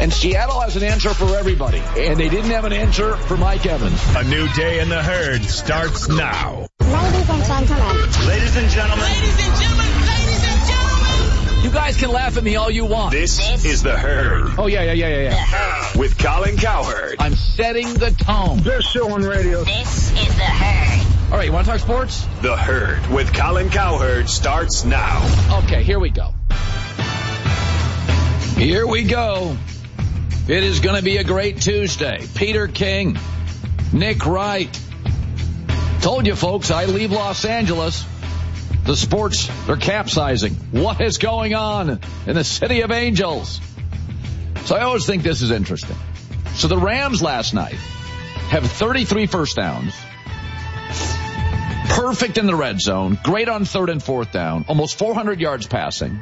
And Seattle has an answer for everybody. And they didn't have an answer for Mike Evans. A new day in the herd starts now. Ladies and gentlemen. Ladies and gentlemen. Ladies and gentlemen. Ladies and gentlemen. You guys can laugh at me all you want. This is the herd. Oh, yeah. The herd. With Colin Cowherd. I'm setting the tone. Best show on radio. This is the herd. All right, you want to talk sports? The herd with Colin Cowherd starts now. Okay, here we go. Here we go. It is going to be a great Tuesday. Peter King, Nick Wright. Told you, folks, I leave Los Angeles. The sports are capsizing. What is going on in the city of angels? So I always think this is interesting. So the Rams last night have 33 first downs. Perfect in the red zone. Great on third and fourth down. Almost 400 yards passing.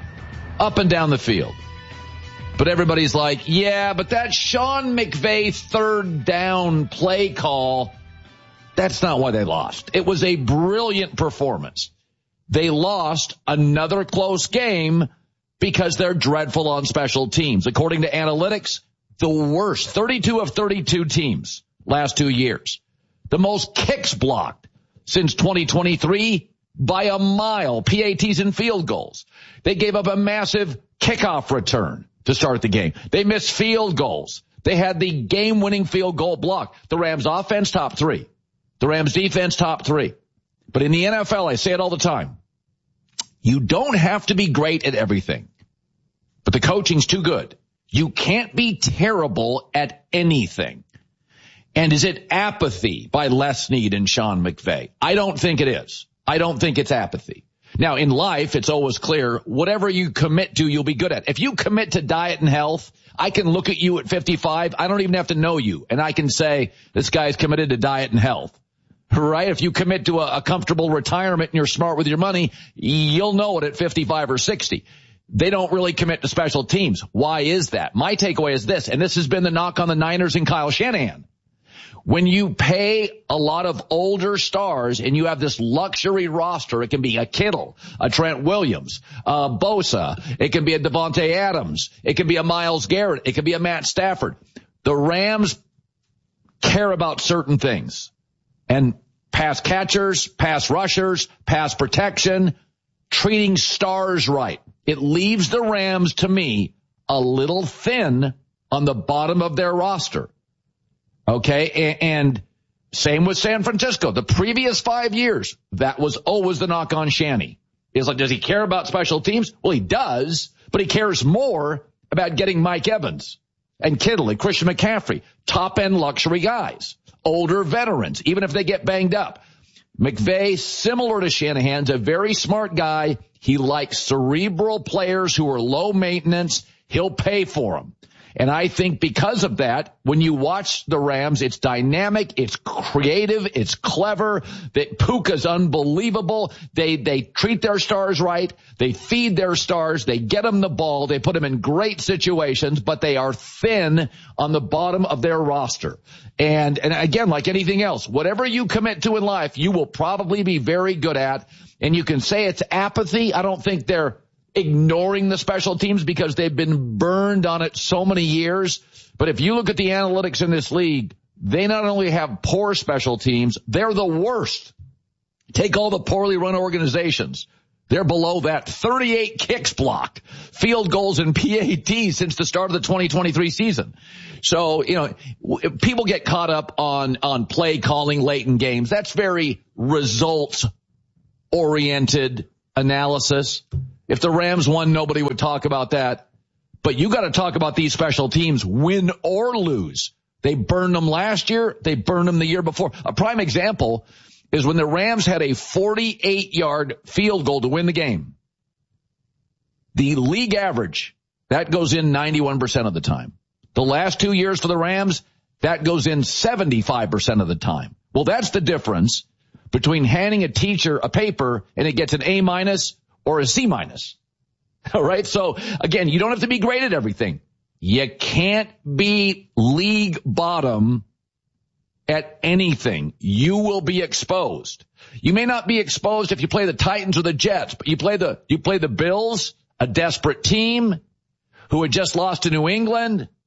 Up and down the field. But everybody's like, yeah, but that Sean McVay third down play call, that's not why they lost. It was a brilliant performance. They lost another close game because they're dreadful on special teams. According to analytics, the worst, 32 of 32 teams last 2 years. The most kicks blocked since 2023 by a mile, PATs and field goals. They gave up a massive kickoff return to start the game. They missed field goals. They had the game-winning field goal block. The Rams offense, top 3. The Rams defense, top 3. But in the NFL, I say it all the time, you don't have to be great at everything. But the coaching's too good. You can't be terrible at anything. And is it apathy by Les Snead and Sean McVay? I don't think it is. I don't think it's apathy. Now, in life, it's always clear, whatever you commit to, you'll be good at. If you commit to diet and health, I can look at you at 55. I don't even have to know you. And I can say, this guy's committed to diet and health. Right? If you commit to a comfortable retirement and you're smart with your money, you'll know it at 55 or 60. They don't really commit to special teams. Why is that? My takeaway is this, and this has been the knock on the Niners and Kyle Shanahan. When you pay a lot of older stars and you have this luxury roster, it can be a Kittle, a Trent Williams, a Bosa, it can be a Devontae Adams, it can be a Myles Garrett, it can be a Matt Stafford. The Rams care about certain things. And pass catchers, pass rushers, pass protection, treating stars right. It leaves the Rams, to me, a little thin on the bottom of their roster. Okay, and same with San Francisco. The previous 5 years, that was always the knock on Shanny. It's like, does he care about special teams? Well, he does, but he cares more about getting Mike Evans and Kittle and Christian McCaffrey, top-end luxury guys, older veterans, even if they get banged up. McVay, similar to Shanahan's, a very smart guy. He likes cerebral players who are low maintenance. He'll pay for them. And I think because of that, when you watch the Rams, it's dynamic, it's creative, it's clever. Puka's unbelievable. They treat their stars right. They feed their stars. They get them the ball. They put them in great situations, but they are thin on the bottom of their roster. And again, like anything else, whatever you commit to in life, you will probably be very good at. And you can say it's apathy. I don't think they're ignoring the special teams because they've been burned on it so many years. But if you look at the analytics in this league, they not only have poor special teams, they're the worst. Take all the poorly run organizations. They're below that. 38 kicks blocked, field goals and PATs since the start of the 2023 season. So, people get caught up on play calling late in games. That's very results oriented analysis. If the Rams won, nobody would talk about that. But you got to talk about these special teams, win or lose. They burned them last year. They burned them the year before. A prime example is when the Rams had a 48-yard field goal to win the game. The league average, that goes in 91% of the time. The last 2 years for the Rams, that goes in 75% of the time. Well, that's the difference between handing a teacher a paper and it gets an A- or a C-. All right. So again, you don't have to be great at everything. You can't be league bottom at anything. You will be exposed. You may not be exposed if you play the Titans or the Jets, but you play the Bills, a desperate team who had just lost to New England.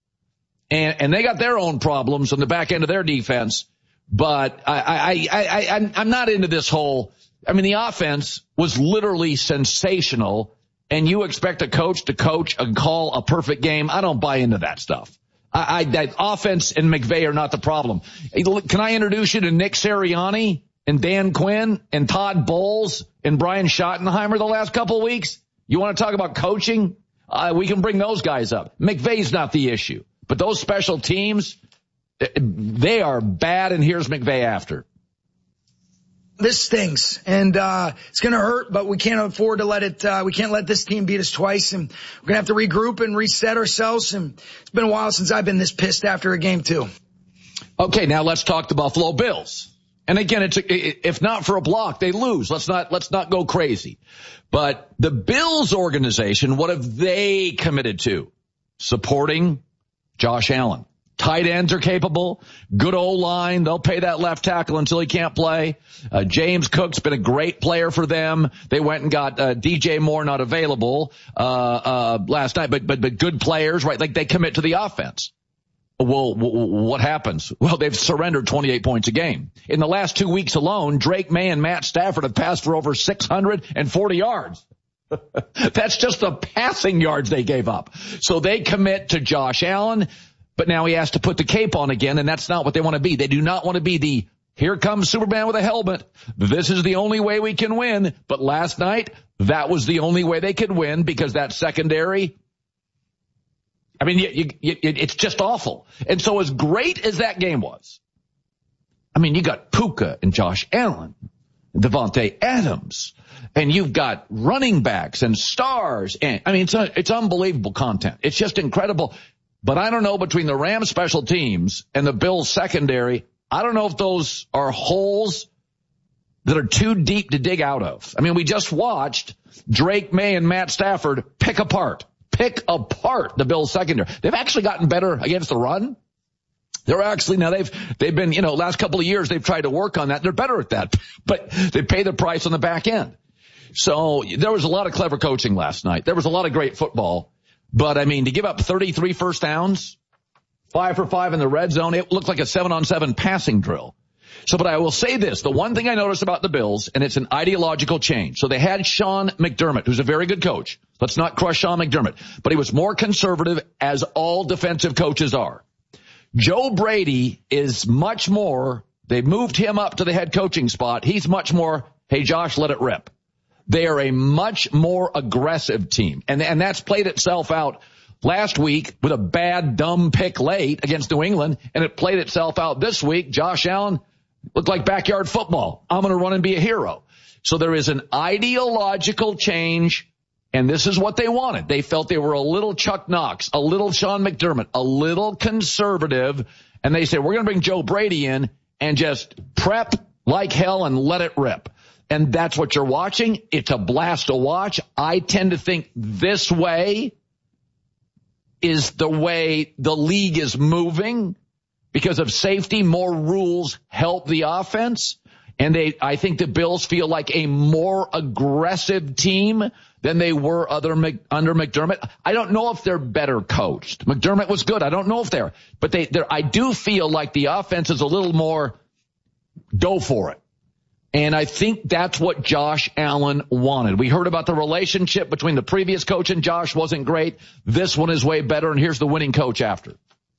And they got their own problems on the back end of their defense. But I'm not into this whole, the offense was literally sensational, and you expect a coach to coach and call a perfect game. I don't buy into that stuff. Offense and McVay are not the problem. Can I introduce you to Nick Sirianni and Dan Quinn and Todd Bowles and Brian Schottenheimer the last couple of weeks? You want to talk about coaching? We can bring those guys up. McVay's not the issue. But those special teams, they are bad, and here's McVay after. This stings, and it's going to hurt, but we can't afford to let it, we can't let this team beat us twice, and we're going to have to regroup and reset ourselves, and it's been a while since I've been this pissed after a game, too. Okay, now let's talk the Buffalo Bills. And again, if not for a block, they lose. Let's not go crazy. But the Bills organization, what have they committed to? Supporting Josh Allen. Tight ends are capable. Good O-line. They'll pay that left tackle until he can't play. James Cook's been a great player for them. They went and got DJ Moore, not available last night, but good players, right? Like, they commit to the offense. Well, what happens? Well, they've surrendered 28 points a game. In the last 2 weeks alone, Drake May and Matt Stafford have passed for over 640 yards. That's just the passing yards they gave up. So they commit to Josh Allen. But now he has to put the cape on again, and that's not what they want to be. They do not want to be the, here comes Superman with a helmet. This is the only way we can win. But last night, that was the only way they could win, because that secondary, it's just awful. And so as great as that game was, you got Puka and Josh Allen, Devontae Adams, and you've got running backs and stars. And it's unbelievable content. It's just incredible. But I don't know, between the Rams special teams and the Bills secondary, I don't know if those are holes that are too deep to dig out of. We just watched Drake May and Matt Stafford pick apart the Bills secondary. They've actually gotten better against the run. They're actually, now they've been, last couple of years they've tried to work on that. They're better at that, but they pay the price on the back end. So there was a lot of clever coaching last night. There was a lot of great football. But, to give up 33 first downs, 5 for 5 in the red zone, it looked like a 7-on-7 passing drill. So, but I will say this, the one thing I noticed about the Bills, and it's an ideological change. So they had Sean McDermott, who's a very good coach. Let's not crush Sean McDermott. But he was more conservative, as all defensive coaches are. Joe Brady is much more, they moved him up to the head coaching spot. He's much more, hey, Josh, let it rip. They are a much more aggressive team. And that's played itself out last week with a bad, dumb pick late against New England. And it played itself out this week. Josh Allen looked like backyard football. I'm going to run and be a hero. So there is an ideological change. And this is what they wanted. They felt they were a little Chuck Knox, a little Sean McDermott, a little conservative. And they said, we're going to bring Joe Brady in and just prep like hell and let it rip. And that's what you're watching. It's a blast to watch. I tend to think this way is the way the league is moving because of safety. More rules help the offense. And I think the Bills feel like a more aggressive team than they were under McDermott. I don't know if they're better coached. McDermott was good. I don't know if they're, but I do feel like the offense is a little more go for it. And I think that's what Josh Allen wanted. We heard about the relationship between the previous coach and Josh wasn't great. This one is way better, and here's the winning coach after.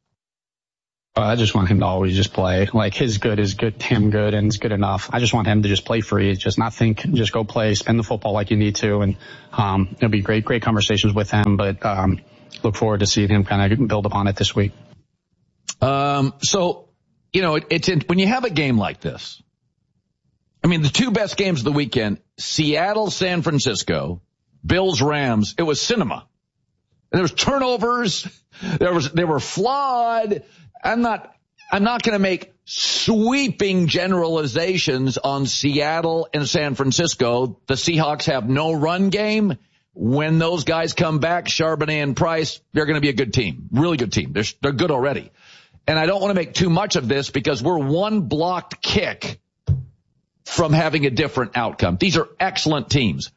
I just want him to always just play. Like, his good is good, him good, and it's good enough. I just want him to just play free, just not think, just go play, spin the football like you need to. And it'll be great conversations with him, but look forward to seeing him kind of build upon it this week. So, when you have a game like this, the two best games of the weekend, Seattle, San Francisco, Bills, Rams, it was cinema. And there was turnovers. They were flawed. I'm not going to make sweeping generalizations on Seattle and San Francisco. The Seahawks have no run game. When those guys come back, Charbonnet and Price, they're going to be a good team, really good team. They're good already. And I don't want to make too much of this because we're one blocked kick from having a different outcome. These are excellent teams.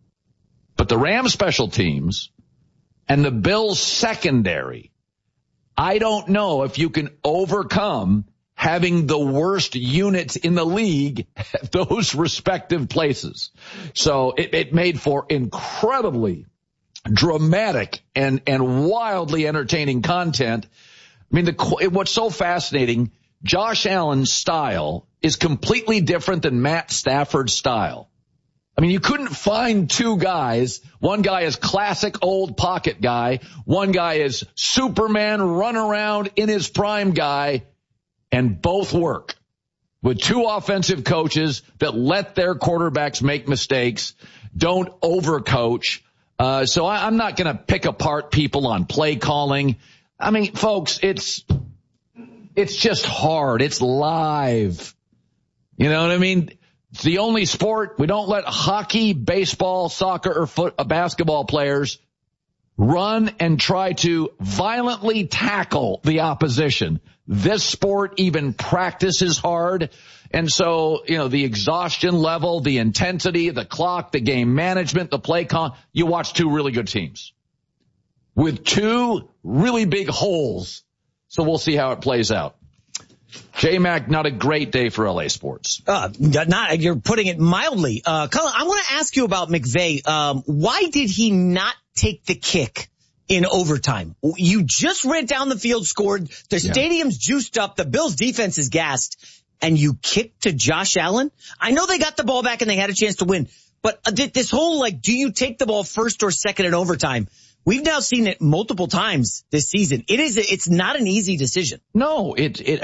But the Rams special teams and the Bills secondary, I don't know if you can overcome having the worst units in the league at those respective places. So it made for incredibly dramatic and wildly entertaining content. I mean, what's so fascinating, Josh Allen's style is completely different than Matt Stafford's style. I mean, you couldn't find two guys. One guy is classic old pocket guy. One guy is Superman run around in his prime guy, and both work with two offensive coaches that let their quarterbacks make mistakes, don't overcoach. So I'm not going to pick apart people on play calling. I mean, folks, it's just hard. It's live. You know what I mean? It's the only sport we don't let hockey, baseball, soccer, or basketball players run and try to violently tackle the opposition. This sport even practices hard. And so, you know, the exhaustion level, the intensity, the clock, the game management, the play you watch two really good teams with two really big holes. So we'll see how it plays out. J-Mac, not a great day for LA sports. You're putting it mildly. Colin, I want to ask you about McVay. Why did he not take the kick in overtime? You just ran down the field, scored. The stadium's juiced up. The Bills' defense is gassed. And you kicked to Josh Allen? I know they got the ball back and they had a chance to win. But this whole, do you take the ball first or second in overtime? We've now seen it multiple times this season. It's not an easy decision. No,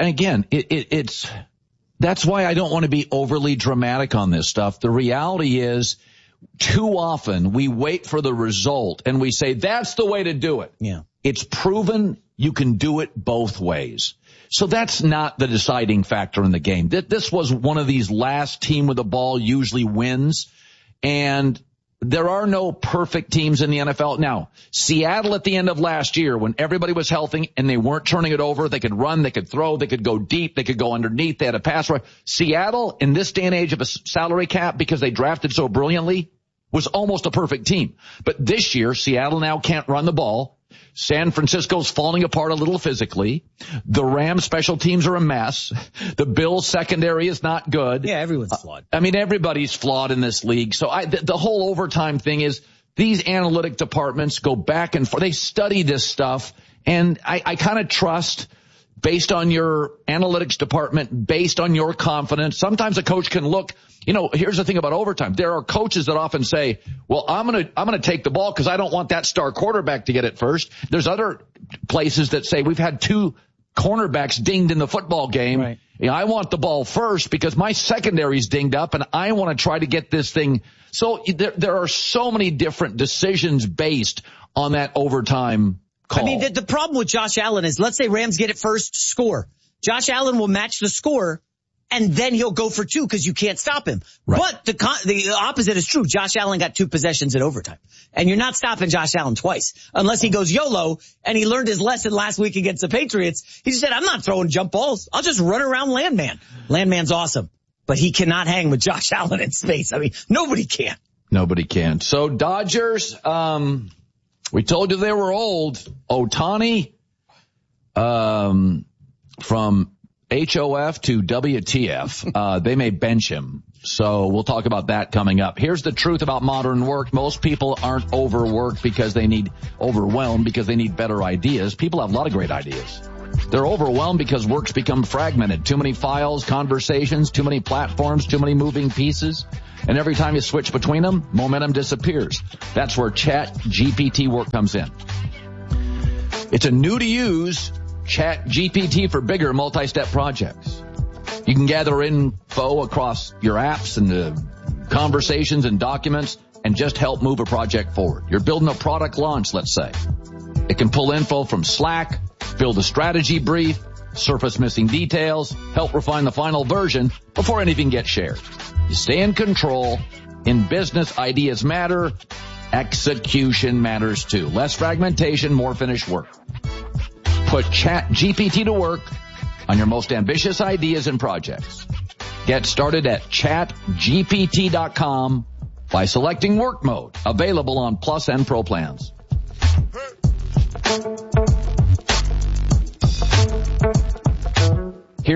it's that's why I don't want to be overly dramatic on this stuff. The reality is, too often we wait for the result and we say that's the way to do it. Yeah. It's proven you can do it both ways. So that's not the deciding factor in the game. This was one of these last team with the ball usually wins, and there are no perfect teams in the NFL. Now, Seattle at the end of last year, when everybody was healthy and they weren't turning it over, they could run, they could throw, they could go deep, they could go underneath, they had a pass rush. Seattle, in this day and age of a salary cap, because they drafted so brilliantly, was almost a perfect team. But this year, Seattle now can't run the ball. San Francisco's falling apart a little physically. The Rams special teams are a mess. The Bills secondary is not good. Yeah, everyone's flawed. I mean, everybody's flawed in this league. So the whole overtime thing is these analytic departments go back and forth. They study this stuff, and I kind of trust, based on your analytics department, based on your confidence. Sometimes a coach can look, here's the thing about overtime. There are coaches that often say, well, I'm going to take the ball because I don't want that star quarterback to get it first. There's other places that say we've had two cornerbacks dinged in the football game. Right. I want the ball first because my secondary's dinged up and I want to try to get this thing. So there are so many different decisions based on that overtime call. I mean, the problem with Josh Allen is, let's say Rams get it first, score. Josh Allen will match the score, and then he'll go for two because you can't stop him. Right. But the opposite is true. Josh Allen got two possessions in overtime. And you're not stopping Josh Allen twice. Unless he goes YOLO, and he learned his lesson last week against the Patriots. He just said, I'm not throwing jump balls. I'll just run around Landman. Landman's awesome. But he cannot hang with Josh Allen in space. I mean, nobody can. Nobody can. So Dodgers, we told you they were old. Ohtani, from HOF to WTF, they may bench him. So we'll talk about that coming up. Here's the truth about modern work. Most people aren't overworked because they need overwhelmed because they need better ideas. People have a lot of great ideas. They're overwhelmed because work's become fragmented. Too many files, conversations, too many platforms, too many moving pieces. And every time you switch between them, momentum disappears. That's where ChatGPT work comes in. It's a new to use ChatGPT for bigger multi-step projects. You can gather info across your apps and conversations and documents and just help move a project forward. You're building a product launch, let's say. It can pull info from Slack, build a strategy brief, surface missing details, help refine the final version before anything gets shared. You stay in control. In business, ideas matter. Execution matters too. Less fragmentation, more finished work. Put ChatGPT to work on your most ambitious ideas and projects. Get started at chatgpt.com by selecting work mode, available on Plus and Pro plans.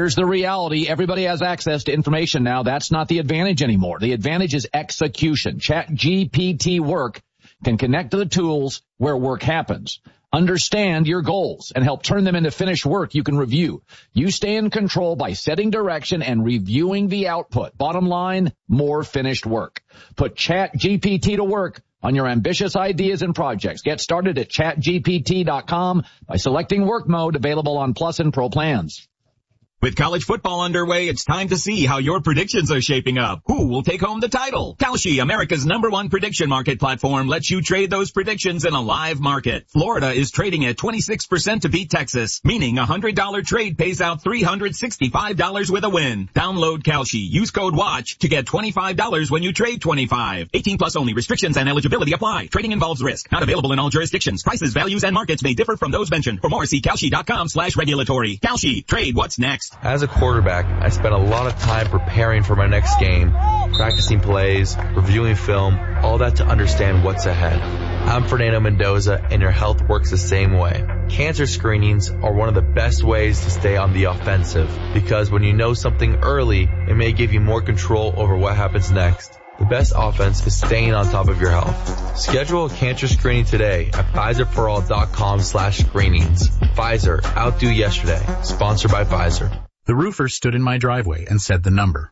Here's the reality. Everybody has access to information now. That's not the advantage anymore. The advantage is execution. ChatGPT Work can connect to the tools where work happens. Understand your goals and help turn them into finished work you can review. You stay in control by setting direction and reviewing the output. Bottom line, more finished work. Put ChatGPT to work on your ambitious ideas and projects. Get started at chatgpt.com by selecting work mode, available on Plus and Pro plans. With college football underway, it's time to see how your predictions are shaping up. Who will take home the title? Kalshi, America's #1 prediction market platform, lets you trade those predictions in a live market. Florida is trading at 26% to beat Texas, meaning a $100 trade pays out $365 with a win. Download Kalshi. Use code WATCH to get $25 when you trade 25. 18 plus only. Restrictions and eligibility apply. Trading involves risk. Not available in all jurisdictions. Prices, values, and markets may differ from those mentioned. For more, see Kalshi.com/regulatory. Kalshi. Trade what's next. As a quarterback, I spent a lot of time preparing for my next game, practicing plays, reviewing film, all that to understand what's ahead. I'm Fernando Mendoza, and your health works the same way. Cancer screenings are one of the best ways to stay on the offensive, because when you know something early, it may give you more control over what happens next. The best offense is staying on top of your health. Schedule a cancer screening today at PfizerForAll.com/screenings. Pfizer, outdo yesterday. Sponsored by Pfizer. The roofer stood in my driveway and said the number,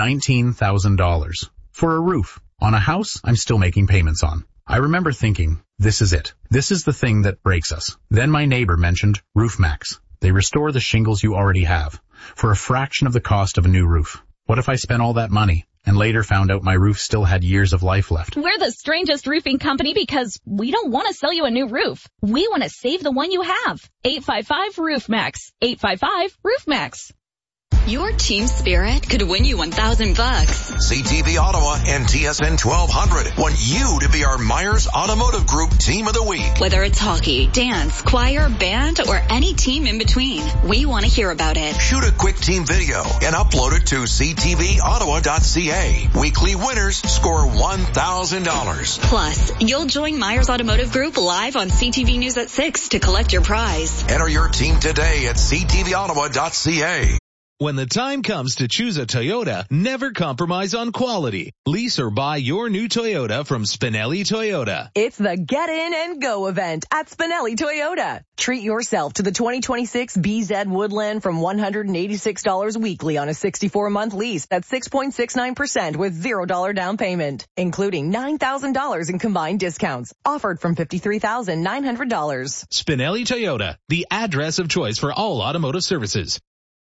$19,000. For a roof on a house I'm still making payments on. I remember thinking, this is it. This is the thing that breaks us. Then my neighbor mentioned RoofMax. They restore the shingles you already have for a fraction of the cost of a new roof. What if I spent all that money and later found out my roof still had years of life left? We're the strangest roofing company because we don't want to sell you a new roof. We want to save the one you have. 855-ROOFMAX. 855-ROOFMAX. Your team spirit could win you $1,000. CTV Ottawa and TSN 1200 want you to be our Myers Automotive Group Team of the Week. Whether it's hockey, dance, choir, band, or any team in between, we want to hear about it. Shoot a quick team video and upload it to ctvottawa.ca. Weekly winners score $1,000. Plus, you'll join Myers Automotive Group live on CTV News at 6 to collect your prize. Enter your team today at ctvottawa.ca. When the time comes to choose a Toyota, never compromise on quality. Lease or buy your new Toyota from Spinelli Toyota. It's the Get In and Go event at Spinelli Toyota. Treat yourself to the 2026 BZ Woodland from $186 weekly on a 64-month lease at 6.69% with $0 down payment, including $9,000 in combined discounts, offered from $53,900. Spinelli Toyota, the address of choice for all automotive services.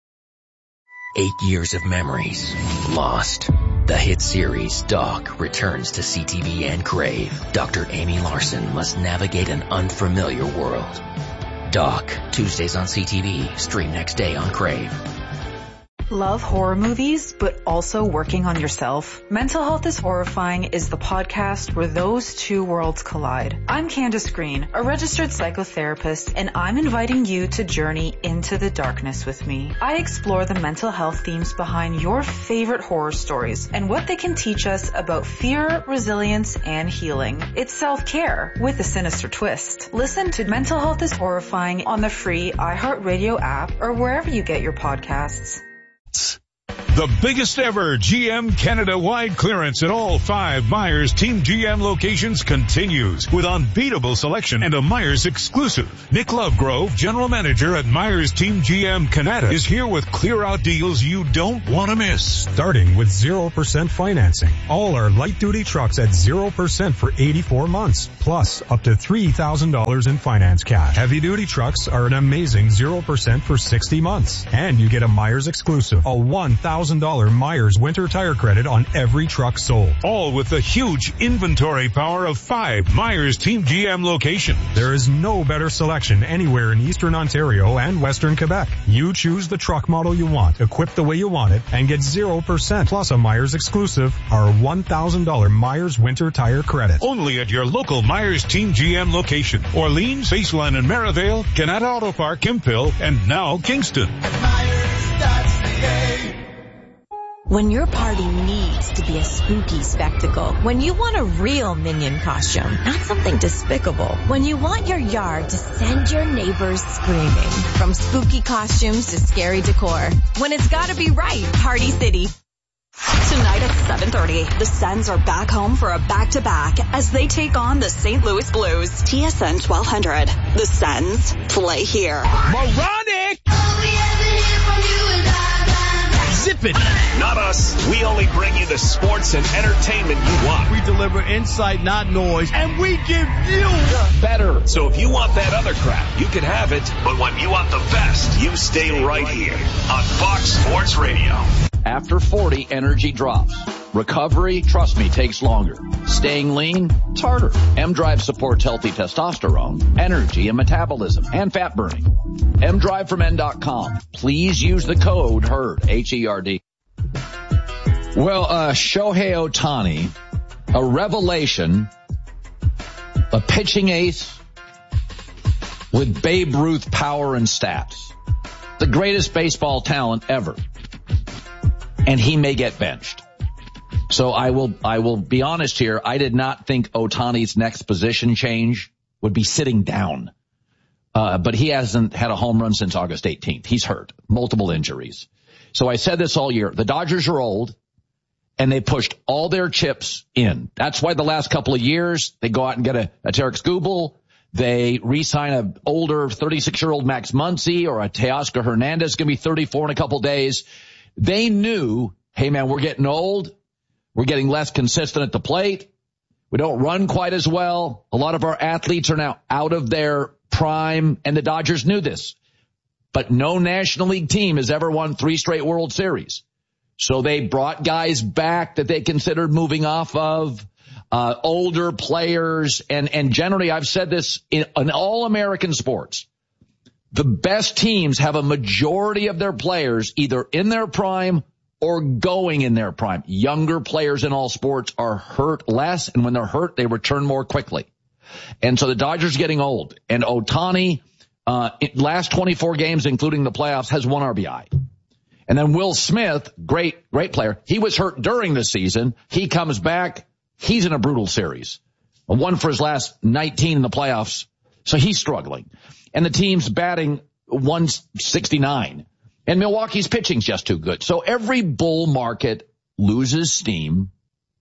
8 years of memories lost. The hit series Doc returns to CTV and Crave. Dr. Amy Larson must navigate an unfamiliar world. Doc, Tuesdays on CTV, stream next day on Crave. Love horror movies, but also working on yourself? Mental Health is Horrifying is the podcast where those two worlds collide. I'm Candace Green, a registered psychotherapist, and I'm inviting you to journey into the darkness with me. I explore the mental health themes behind your favorite horror stories and what they can teach us about fear, resilience, and healing. It's self-care with a sinister twist. Listen to Mental Health is Horrifying on the free iHeartRadio app or wherever you get your podcasts. The biggest ever GM Canada-wide clearance at all 5 Myers Team GM locations continues with unbeatable selection and a Myers exclusive. Nick Lovegrove, General Manager at Myers Team GM Canada, is here with clear-out deals you don't want to miss. Starting with 0% financing. All our light-duty trucks at 0% for 84 months, plus up to $3,000 in finance cash. Heavy-duty trucks are an amazing 0% for 60 months. And you get a Myers exclusive, a $1,000 Myers winter tire credit on every truck sold. All with the huge inventory power of 5 Myers Team GM locations. There is no better selection anywhere in Eastern Ontario and Western Quebec. You choose the truck model you want, equip the way you want it, and get 0% plus a Myers exclusive, our $1,000 Myers winter tire credit. Only at your local Myers Team GM location. Orleans, Baseline and Merivale, Canada Auto Park, Kimphill, and now Kingston. Myers.ca. When your party needs to be a spooky spectacle. When you want a real Minion costume, not something despicable. When you want your yard to send your neighbors screaming. From spooky costumes to scary decor. When it's gotta be right, Party City. Tonight at 7:30, the Sens are back home for a back-to-back as they take on the St. Louis Blues. TSN 1200. The Sens play here. Moronic! Zip it! Not us. We only bring you the sports and entertainment you want. We deliver insight, not noise, and we give you better. So if you want that other crap, you can have it. But when you want the best, you stay right here on Fox Sports Radio. After 40, energy drops. Recovery, trust me, takes longer. Staying lean, it's harder. M-Drive supports healthy testosterone, energy, and metabolism, and fat burning. mdriveformen.com. Please use the code HERD, H-E-R-D. Well, Shohei Ohtani, a revelation, a pitching ace with Babe Ruth power and stats. The greatest baseball talent ever. And he may get benched. So I will be honest here. I did not think Ohtani's next position change would be sitting down. But he hasn't had a home run since August 18th. He's hurt. Multiple injuries. So I said this all year. The Dodgers are old and they pushed all their chips in. That's why the last couple of years they go out and get a Tarik Skubal. They re-sign an older 36-year-old Max Muncy or a Teoscar Hernandez, going to be 34 in a couple days. They knew, hey man, we're getting old. We're getting less consistent at the plate. We don't run quite as well. A lot of our athletes are now out of their prime, and the Dodgers knew this. But no National League team has ever won 3 straight World Series. So they brought guys back that they considered moving off of, older players. And generally, I've said this in all American sports. The best teams have a majority of their players either in their prime or going in their prime. Younger players in all sports are hurt less, and when they're hurt, they return more quickly. And so the Dodgers are getting old. And Ohtani, last 24 games, including the playoffs, has 1 RBI. And then Will Smith, great player. He was hurt during the season. He comes back. He's in a brutal series. 1 for his last 19 in the playoffs. So he's struggling. And the team's batting 169. And Milwaukee's pitching's just too good. So every bull market loses steam.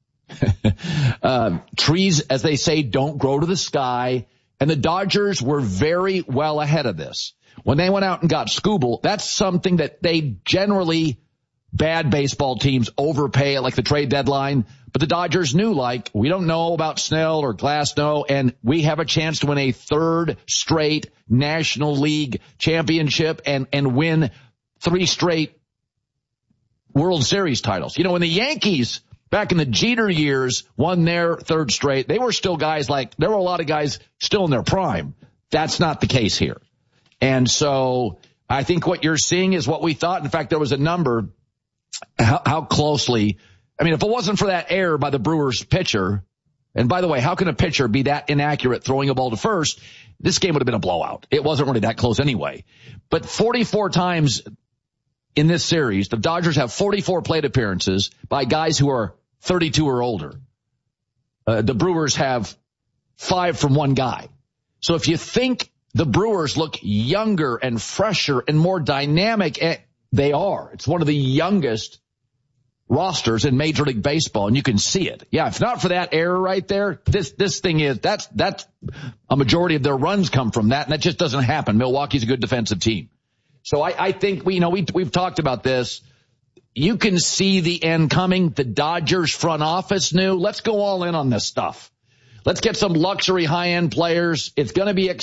Trees, as they say, don't grow to the sky. And the Dodgers were very well ahead of this. When they went out and got Skubal, that's something that they generally, bad baseball teams, overpay at like the trade deadline. But the Dodgers knew, like, we don't know about Snell or Glasnow, and we have a chance to win a 3rd straight National League championship and win 3 straight World Series titles. You know, when the Yankees, back in the Jeter years, won their 3rd straight, they were still guys like, there were a lot of guys still in their prime. That's not the case here. And so I think what you're seeing is what we thought. In fact, there was a number, how closely, I mean, if it wasn't for that error by the Brewers pitcher, and by the way, how can a pitcher be that inaccurate throwing a ball to first? This game would have been a blowout. It wasn't really that close anyway. But 44 times in this series, the Dodgers have 44 plate appearances by guys who are 32 or older. The Brewers have 5 from one guy. So if you think the Brewers look younger and fresher and more dynamic, they are. It's one of the youngest rosters in Major League Baseball, and you can see it. Yeah, if not for that error right there, this thing is, that's a majority of their runs come from that, and that just doesn't happen. Milwaukee's a good defensive team. So I think we've talked about this. You can see the end coming. The Dodgers front office knew. Let's go all in on this stuff. Let's get some luxury high-end players. It's going to be